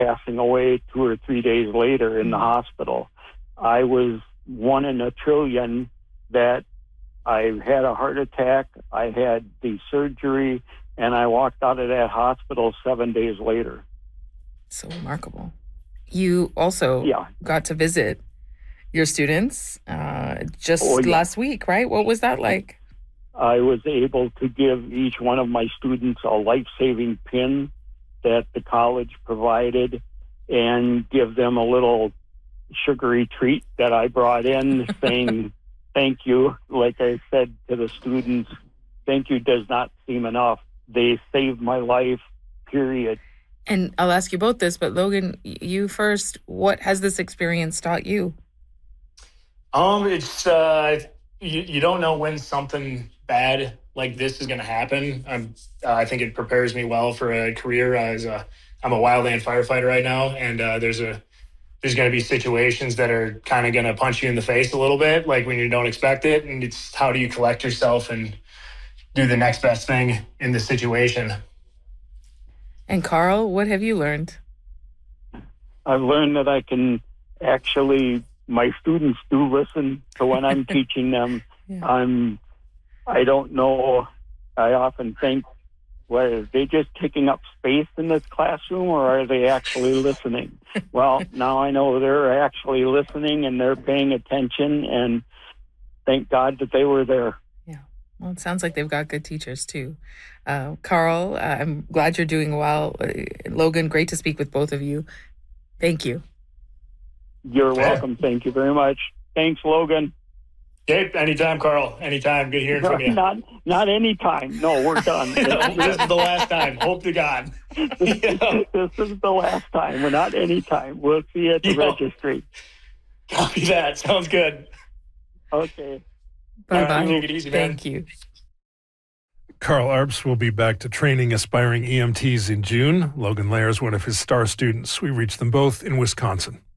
passing away 2 or 3 days later in the hospital. I was one in a trillion that I had a heart attack, I had the surgery, and I walked out of that hospital 7 days later. So remarkable. You also got to visit your students just last week, right? What was that like? I was able to give each one of my students a life-saving pin that the college provided and give them a little sugary treat that I brought in saying thank you. Like I said to the students, thank you does not seem enough. They saved my life, period. And I'll ask you both this, but Logan, you first. What has this experience taught you? It's you don't know when something bad like this is going to happen. I think it prepares me well for a career I'm a wildland firefighter right now, and there's going to be situations that are kind of going to punch you in the face a little bit, like when you don't expect it, and it's how do you collect yourself and do the next best thing in the situation. And Carl, what have you learned? I've learned that I can actually, my students do listen to when I'm teaching them. I don't know, I often think, well, are they just taking up space in this classroom or are they actually listening? Well, now I know they're actually listening and they're paying attention, and thank God that they were there. Yeah. Well, it sounds like they've got good teachers too. Carl, I'm glad you're doing well. Logan, great to speak with both of you. Thank you. You're welcome. Thank you very much. Thanks, Logan. Gabe, anytime, Carl. Anytime. Good hearing from you. Not anytime. No, we're done. This is the last time. Hope to God. This is the last time. We're not anytime. We'll see you at the registry. Copy that. Sounds good. Okay. Bye-bye. Take it easy, man. Thank you. Carl Arps will be back to training aspiring EMTs in June. Logan Lair is one of his star students. We reached them both in Wisconsin.